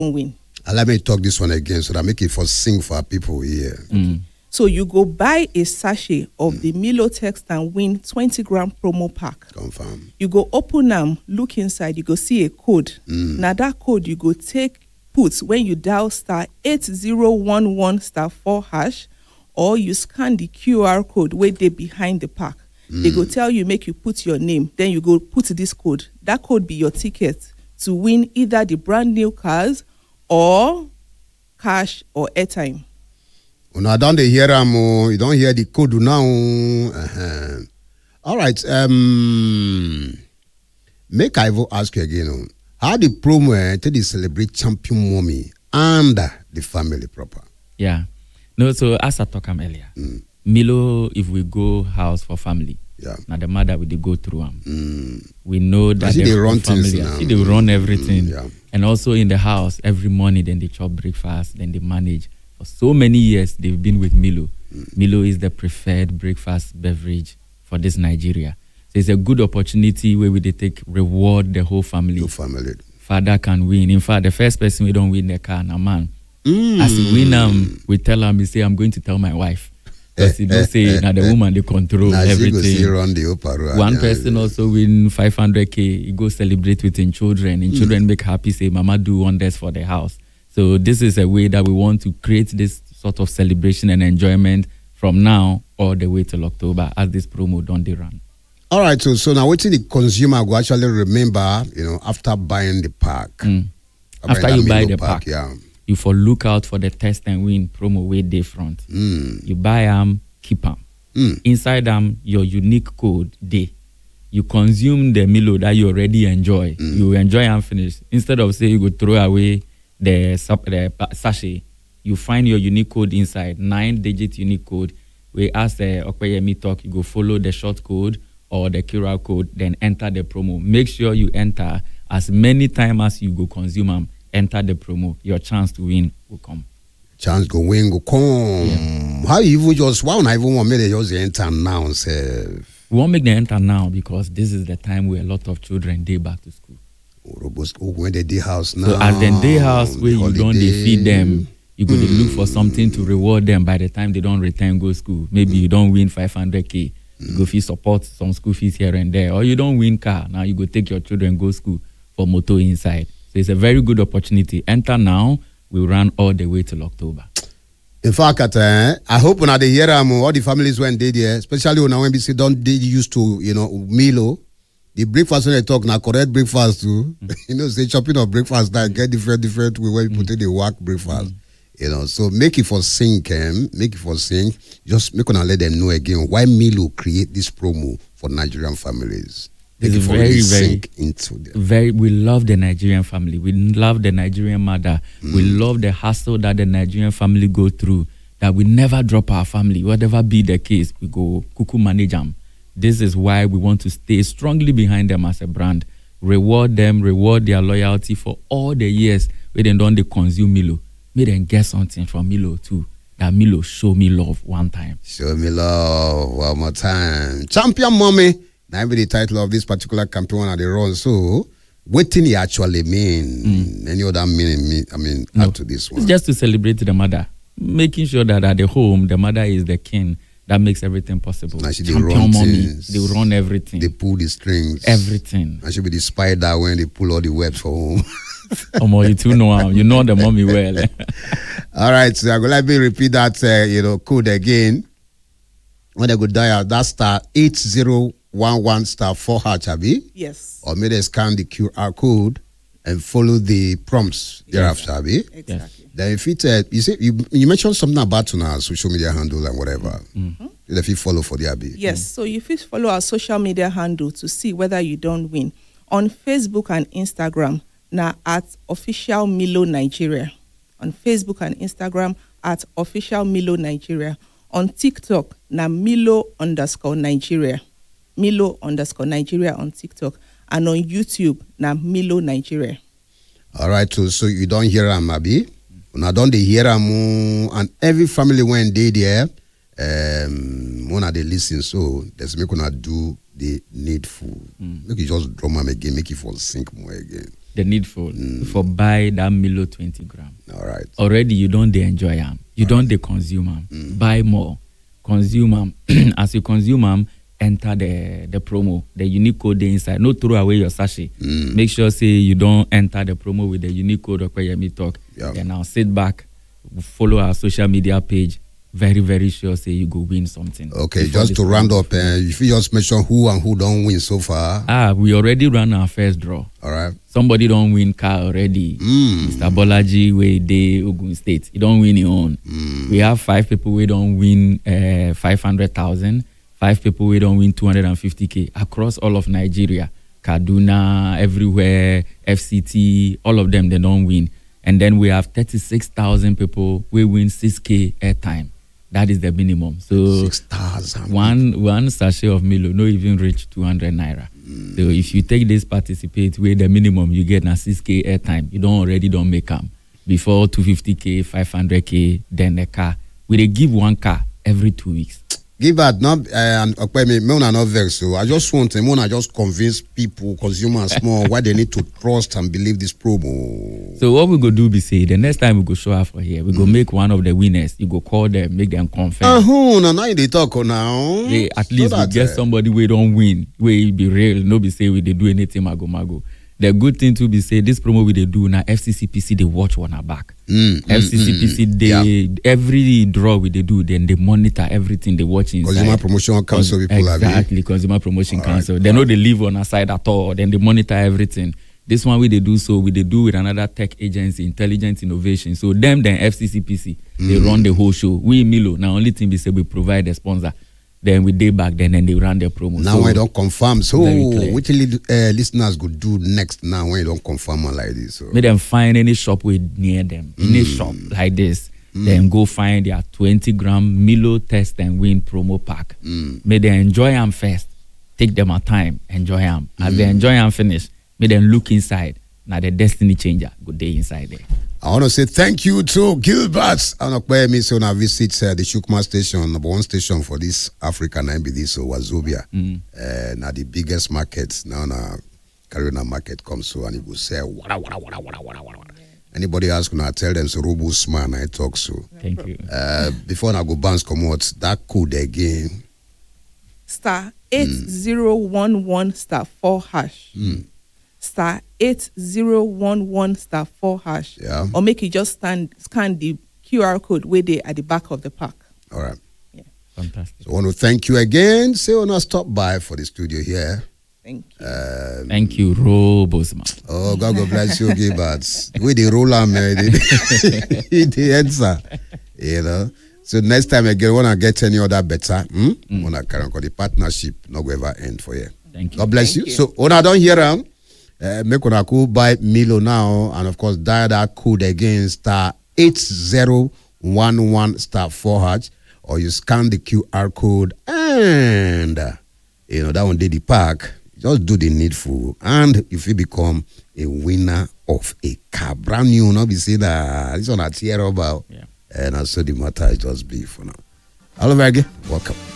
win. And let me talk this one again so that I make it for sing for our people here. So you go buy a sachet of the Milo Text and Win 20-gram promo pack. Confirm. You go open them, look inside, you go see a code. Now that code you go put when you dial *8011*4# or you scan the QR code where they behind the pack. They go tell you, make you put your name. Then you go put this code. That code be your ticket to win either the brand new cars or cash or airtime. When I don't hear them, you don't hear the code now. All right. Make I ask you again. How the promo to celebrate champion mommy and the family proper? Yeah. No, so as I talked earlier, Milo, if we go house for family, now the mother will go through them. We know that they run family, they run everything. And also in the house, every morning, then they chop breakfast, then they manage. For so many years, they've been with Milo. Milo is the preferred breakfast beverage for this Nigeria. So it's a good opportunity where we take reward the whole family. Father can win. In fact, the first person we don't win the car, now man. As we win, we tell him, we say, I'm going to tell my wife. Because he don't say, now the woman, they control everything. One person also win 500K. He go celebrate with his children. And children make happy, say, Mama do wonders for the house. So this is a way that we want to create this sort of celebration and enjoyment from now all the way till October as this promo don't run. All right, so now what the consumer will actually remember, after buying the pack. After you buy the pack, you for look out for the Test and Win promo way day front. You buy them, keep them. Inside them, your unique code day. You consume the Milo that you already enjoy. You enjoy and finish. Instead of say you go throw away the sachet, you find your unique code inside, 9-digit unique code. We ask Okweyemi talk, you go follow the short code or the QR code, then enter the promo. Make sure you enter as many times as you go consume them. Enter the promo. Your chance to win will come. Chance go win go come. Yeah. How you even just why don't I even want me to just enter now? We won't make the enter now because this is the time where a lot of children day back to school. When they day house now. So as the day house where you don't feed them, you go to look for something to reward them by the time they don't return go school. Maybe you don't win 500K. You go fee support some school fees here and there. Or you don't win car. Now you go take your children go school for moto inside. So it's a very good opportunity. Enter now. We'll run all the way till October. In fact, I hope when they hear all the families when they there, especially when NBC don't they used to, Milo. The breakfast when they talk now, correct breakfast too. Say chopping of breakfast that get different way where you put in the work breakfast. So make it for sync, make it for sync. Just make let them know again why Milo create this promo for Nigerian families. It's we love the Nigerian family. We love the Nigerian mother. We love the hassle that the Nigerian family go through. That we never drop our family, whatever be the case. We go cuckoo manage them. This is why we want to stay strongly behind them as a brand. Reward them, reward their loyalty for all the years where they don't consume Milo. Make them get something from Milo too. That Milo show me love one time. Show me love one more time. Champion mommy. Now be the title of this particular campaign at the run. So, what did it actually mean? Any other meaning? No. Add to this one. It's just to celebrate the mother, making sure that at the home the mother is the king that makes everything possible. Now she Champion mommy, they run everything. They pull the strings. Everything. I should be the spider when they pull all the webs for home. You too know you know the mommy well. All right, so I'm gonna repeat that code again. When they go dial that *8011*4#, Abi? Yes. Or maybe scan the QR code and follow the prompts thereafter, Abi? Exactly. Yes. Then if it you mentioned something about on our social media handle and whatever. If you follow for the Abi. Yes. So you first follow our social media handle to see whether you don't win. On Facebook and Instagram, now at Official Milo Nigeria. On Facebook and Instagram at Official Milo Nigeria. On TikTok, na Milo_Nigeria. Milo_Nigeria on TikTok. And on YouTube, na Milo Nigeria. All right, so you don't hear them, Abi. Now don't they hear them, and every family when they there, when they listen, so let's make do the needful. Make it just drum them again, make it fall sync more again. the needful for buy that Milo 20 gram. All right. Already you don't dey enjoy them. You don't dey consume them. Buy more. Consume them. As you consume them, enter the promo. The unique code dey inside. No throw away your sachet. Make sure say you don't enter the promo with the unique code Okoyemi Talk. Yeah. Then now sit back, follow our social media page. Very, very sure say you go win something. Okay, just to round up, if you just mention who and who don't win so far. We already ran our first draw. All right. Somebody don't win car already. Mr. Bolaji, we dey Ogun State. He don't win his own. We have 5 people we don't win 500,000. 5 people we don't win 250K across all of Nigeria. Kaduna, everywhere, FCT, all of them, they don't win. And then we have 36,000 people we win 6K airtime. That is the minimum. So 6,000. one sachet of Milo no even reach 200 naira. So if you take this participate where the minimum you get na 6K airtime, you don't make them. Before 250K, 500K, then a car. We dey give 1 car every 2 weeks. Give that not me not vex. So I just want to just convince people, consumers more why they need to trust and believe this promo. So what we go do be say the next time we go show up for here, we go make one of the winners. You go call them, make them confirm. Now they talk now. At least we get somebody we don't win, we be real. No be say we they do anything mago. The good thing to be say this promo we they do now FCCPC they watch one our back. FCCPC they every draw we they do then they monitor everything they watch inside. Consumer Promotion Council people exactly Consumer Promotion Council. They know they live on our side at all. Then they monitor everything. This one we they do so we they do with another tech agency, Intelligent Innovation. So them then FCCPC they run the whole show. We Milo now only thing we say we provide the sponsor. Then we day back then and they run their promo. Now so, I don't confirm. So which listeners could do next now when you don't confirm like this? So. Make them find any shop with near them. Any shop like this. Then go find their 20 gram Milo test and win promo pack. May they enjoy them first. Take them a time. Enjoy them. As they enjoy them finish, may them look inside. Now the destiny changer. Good day inside there. I want to say thank you to Gilbert and Okoyemi. So now visit the Shukma station, number 1 station for this African NBD, so Wazobia. Now the biggest market now Carolina market comes so and it will say wada. Anybody ask when I tell them so robust man I talk so. Thank you. Before I go bounce come out that code again. Star 8011 star 4 hash. Star 8011 star 4 hash. Yeah. Or make you just scan the QR code where they at the back of the pack. All right. Yeah. Fantastic. So I want to thank you again. Say when I stop by for the studio here. Thank you. Thank you, Robosman. Oh, God bless you, Gilbert. With the roller, man, the answer. You know. So next time again, when I get any other better, when I carry on the partnership, not going to ever end for you. Thank you. God bless Thank you. you. So when I don't hear them, make one go buy Milo now, and of course dial that code again star 8011 star 4 hash, or you scan the QR code and that one did the pack. Just do the needful, and if you become a winner of a car, brand new, not be say that this one I tear about, and I saw the matter just be for now. Hello, Maggie. Welcome.